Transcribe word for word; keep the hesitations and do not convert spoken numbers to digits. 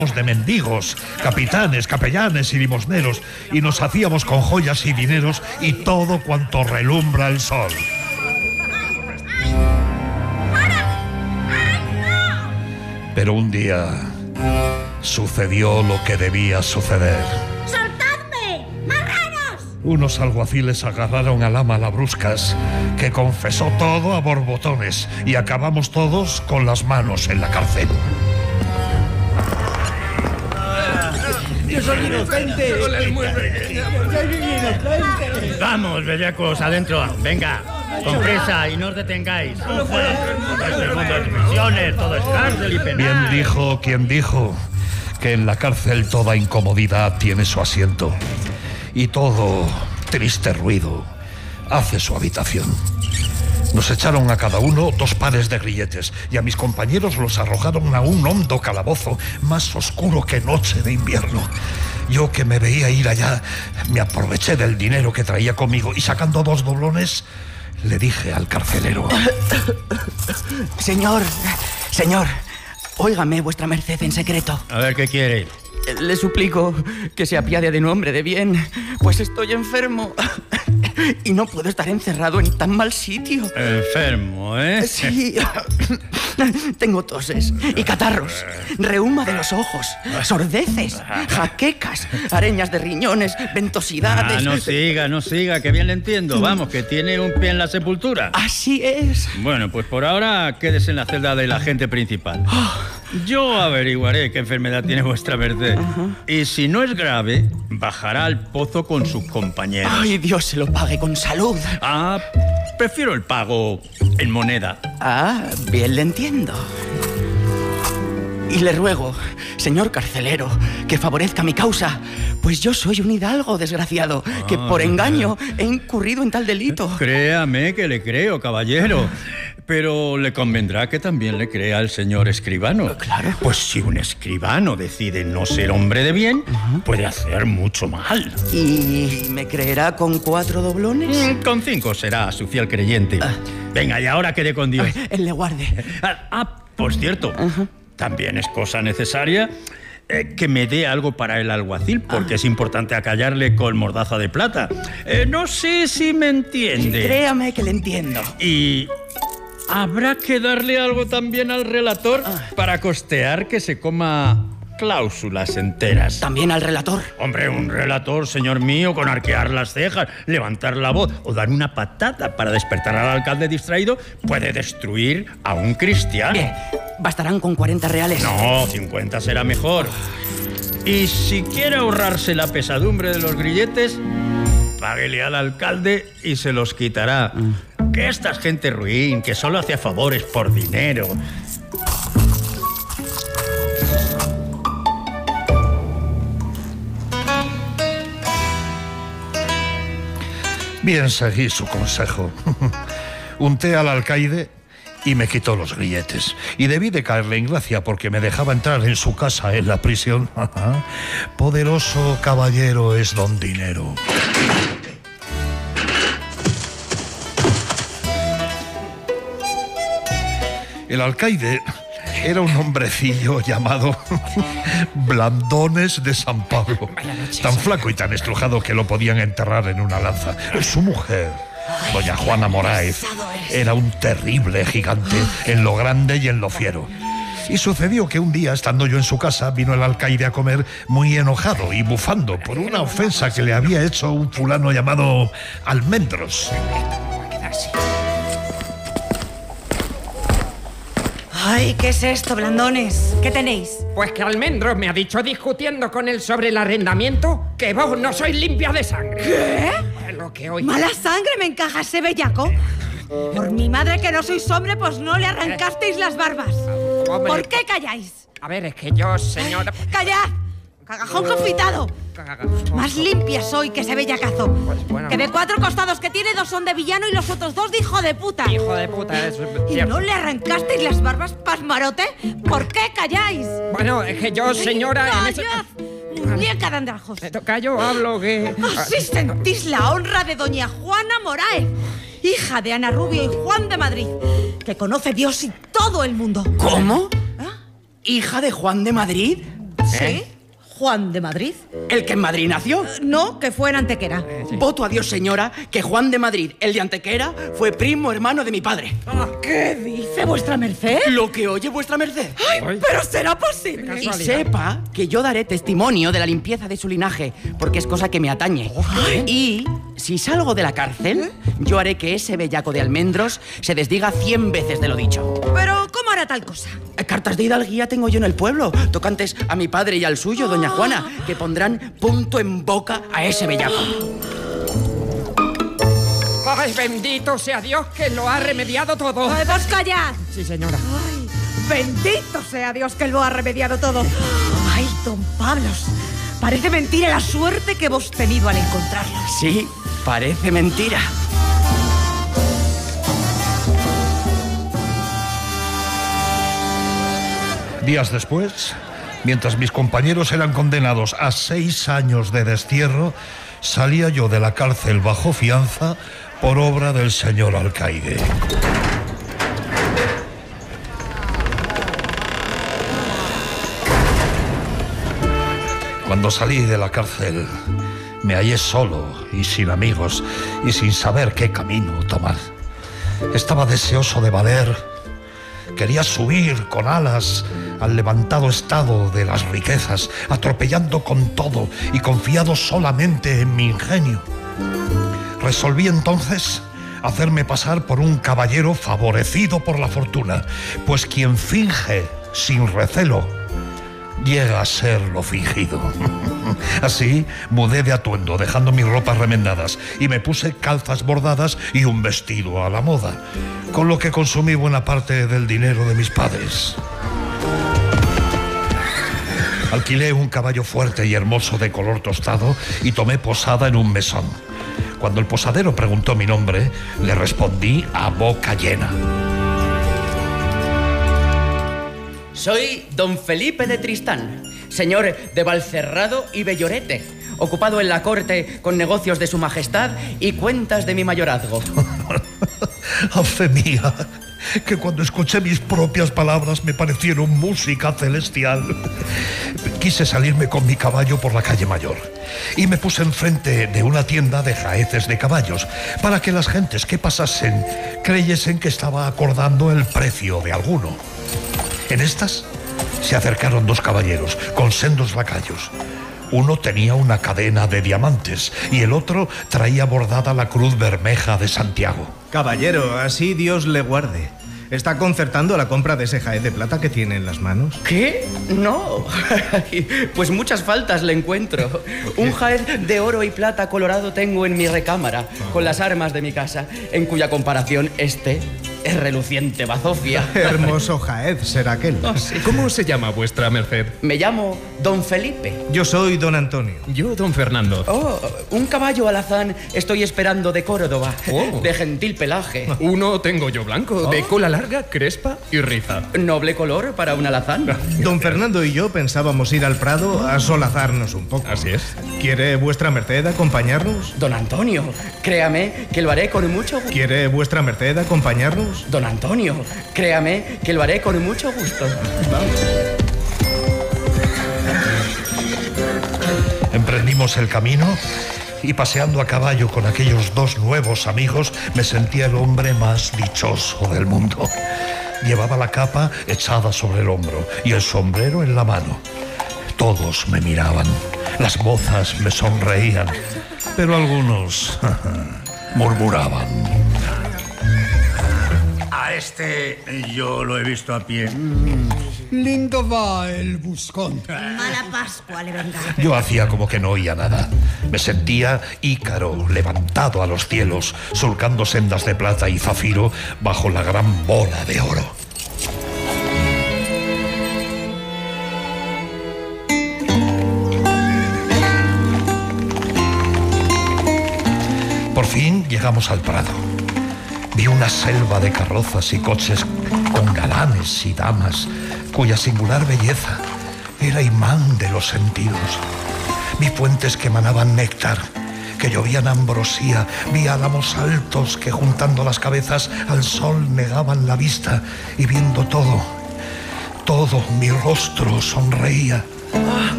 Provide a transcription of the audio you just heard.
de mendigos, capitanes, capellanes y limosneros, y nos hacíamos con joyas y dineros y todo cuanto relumbra el sol. Pero un día sucedió lo que debía suceder. ¡Soltadme! ¡Marranos! Unos alguaciles agarraron al ama Labruscas, que confesó todo a borbotones, y acabamos todos con las manos en la cárcel. ¡Yo soy inocente! ¡Yo soy inocente! Vamos, bellacos, adentro. Venga, con prisa y no os detengáis. Este mundo de prisiones, todo es cárcel y penal. Bien dijo quien dijo que en la cárcel toda incomodidad tiene su asiento y todo triste ruido hace su habitación. Nos echaron a cada uno dos pares de grilletes y a mis compañeros los arrojaron a un hondo calabozo más oscuro que noche de invierno. Yo, que me veía ir allá, me aproveché del dinero que traía conmigo y, sacando dos doblones, le dije al carcelero: Señor, señor, óigame vuestra merced en secreto. A ver, ¿qué quiere? Le suplico que se apiade de un hombre de bien, pues estoy enfermo y no puedo estar encerrado en tan mal sitio. Enfermo, ¿eh? Sí. Tengo toses y catarros, reuma de los ojos, sordeces, jaquecas, areñas de riñones, ventosidades... Ah, no siga, no siga, que bien le entiendo. Vamos, que tiene un pie en la sepultura. Así es. Bueno, pues por ahora quédese en la celda del agente principal. Yo averiguaré qué enfermedad tiene vuestra merced. Uh-huh. Y si no es grave, bajará al pozo con sus compañeros. Ay, Dios se lo pague con salud. Ah, prefiero el pago en moneda. Ah, bien le entiendo. Y le ruego, señor carcelero, que favorezca mi causa, pues yo soy un hidalgo desgraciado, ah, que por engaño he incurrido en tal delito. Créame que le creo, caballero. Pero le convendrá que también le crea al señor escribano. Claro. Pues si un escribano decide no ser hombre de bien, uh-huh, puede hacer mucho mal. ¿Y me creerá con cuatro doblones? Mm, con cinco será su fiel creyente. Ah. Venga, y ahora quede con Dios. Ah, él le guarde. Ah, ah por cierto, uh-huh, también es cosa necesaria eh, que me dé algo para el alguacil, porque ah, es importante acallarle con mordaza de plata. Eh, no sé si me entiende. Créame que le entiendo. Y... habrá que darle algo también al relator para costear que se coma cláusulas enteras. ¿También al relator? Hombre, un relator, señor mío, con arquear las cejas, levantar la voz o dar una patada para despertar al alcalde distraído, puede destruir a un cristiano. Bien, ¿bastarán con cuarenta reales? No, cincuenta será mejor. Y si quiere ahorrarse la pesadumbre de los grilletes, páguele al alcalde y se los quitará. Mm. Que esta es gente ruin, que solo hace favores por dinero. Bien, seguí su consejo. Unté al alcaide y me quitó los grilletes. Y debí de caerle en gracia porque me dejaba entrar en su casa en la prisión. Poderoso caballero es don Dinero. El alcaide era un hombrecillo llamado Blandones de San Pablo, tan flaco y tan estrujado que lo podían enterrar en una lanza. Su mujer, doña Juana Moráez, era un terrible gigante en lo grande y en lo fiero. Y sucedió que un día, estando yo en su casa, vino el alcaide a comer muy enojado y bufando por una ofensa que le había hecho un fulano llamado Almendros. Ay, ¿qué es esto, Blandones? ¿Qué tenéis? Pues que Almendros me ha dicho, discutiendo con él sobre el arrendamiento, que vos no sois limpia de sangre. ¿Qué? Es lo que oí. ¿Mala sangre me encaja ese bellaco? Por mi madre que no sois hombre, pues no le arrancasteis las barbas. Hombre. ¿Por qué calláis? A ver, es que yo, señora... Ay, ¡callad! ¡Cagajón confitado! Más limpia soy que ese bellacazo. Pues bueno, que de cuatro costados que tiene, dos son de villano y los otros dos de hijo de puta. Hijo de puta, es ¿Y cierto. No le arrancasteis las barbas, pasmarote? ¿Por qué calláis? Bueno, es que yo, señora... ¡Callad! Muñeca de andrajos. Callo, hablo que... Así sentís la honra de doña Juana Moráez, hija de Ana Rubio y Juan de Madrid, que conoce Dios y todo el mundo. ¿Cómo? ¿Ah? ¿Hija de Juan de Madrid? ¿Sí? ¿Juan de Madrid? ¿El que en Madrid nació? No, que fue en Antequera. Voto a Dios, señora, que Juan de Madrid, el de Antequera, fue primo hermano de mi padre. ¿Qué dice vuestra merced? Lo que oye vuestra merced. ¡Ay, pero será posible! Y sepa que yo daré testimonio de la limpieza de su linaje, porque es cosa que me atañe. Y si salgo de la cárcel, yo haré que ese bellaco de almendros se desdiga cien veces de lo dicho. Pero, ¿cómo hará tal cosa? Cartas de hidalguía tengo yo en el pueblo, tocantes a mi padre y al suyo, doña Juana, que pondrán punto en boca a ese bellaco. ¡Ay, bendito sea Dios que lo ha remediado todo! ¡Ay, vos callad! Sí, señora. ¡Ay, bendito sea Dios que lo ha remediado todo! ¡Ay, don Pablos! Parece mentira la suerte que hemos tenido al encontrarlo. Sí, parece mentira. Días después, mientras mis compañeros eran condenados a seis años de destierro, salía yo de la cárcel bajo fianza por obra del señor alcaide. Cuando salí de la cárcel, me hallé solo y sin amigos y sin saber qué camino tomar. Estaba deseoso de valer. Quería subir con alas al levantado estado de las riquezas, atropellando con todo y confiado solamente en mi ingenio. Resolví entonces hacerme pasar por un caballero favorecido por la fortuna, pues quien finge sin recelo llega a ser lo fingido. Así mudé de atuendo, dejando mis ropas remendadas, y me puse calzas bordadas y un vestido a la moda, con lo que consumí buena parte del dinero de mis padres. Alquilé un caballo fuerte y hermoso de color tostado y tomé posada en un mesón. Cuando el posadero preguntó mi nombre, le respondí a boca llena. Soy don Felipe de Tristán, señor de Valcerrado y Bellorete, ocupado en la corte con negocios de su majestad y cuentas de mi mayorazgo. ¡A fe mía! Que cuando escuché mis propias palabras me parecieron música celestial. Quise salirme con mi caballo por la calle Mayor y me puse enfrente de una tienda de jaeces de caballos para que las gentes que pasasen creyesen que estaba acordando el precio de alguno. En estas se acercaron dos caballeros con sendos lacayos. Uno tenía una cadena de diamantes y el otro traía bordada la cruz bermeja de Santiago. Caballero, así Dios le guarde. ¿Está concertando la compra de ese jaez de plata que tiene en las manos? ¿Qué? No. Pues muchas faltas le encuentro. Un jaez de oro y plata colorado tengo en mi recámara, con las armas de mi casa, en cuya comparación este es reluciente bazofia. Hermoso jaez será aquel. Oh, sí. ¿Cómo se llama vuestra merced? Me llamo don Felipe. Yo soy don Antonio. Yo, don Fernando. Oh, un caballo alazán estoy esperando de Córdoba, Oh. de gentil pelaje. Uno tengo yo blanco, de cola larga, crespa y riza. Noble color para un alazán. Don Fernando y yo pensábamos ir al Prado a solazarnos un poco. Así es. ¿Quiere vuestra merced acompañarnos? Don Antonio, créame que lo haré con mucho gusto. ¿Quiere vuestra merced acompañarnos? Don Antonio, créame que lo haré con mucho gusto. Emprendimos el camino y paseando a caballo con aquellos dos nuevos amigos me sentía el hombre más dichoso del mundo. Llevaba la capa echada sobre el hombro y el sombrero en la mano. Todos me miraban, las mozas me sonreían, pero algunos murmuraban. A este yo lo he visto a pie. Lindo va el buscón. Mala Pascua le venga. Yo hacía como que no oía nada. Me sentía Ícaro levantado a los cielos, surcando sendas de plata y zafiro bajo la gran bola de oro. Por fin llegamos al Prado. Vi una selva de carrozas y coches con galanes y damas, cuya singular belleza era imán de los sentidos. Vi fuentes que emanaban néctar, que llovían ambrosía, vi álamos altos que juntando las cabezas al sol negaban la vista, y viendo todo, todo mi rostro sonreía.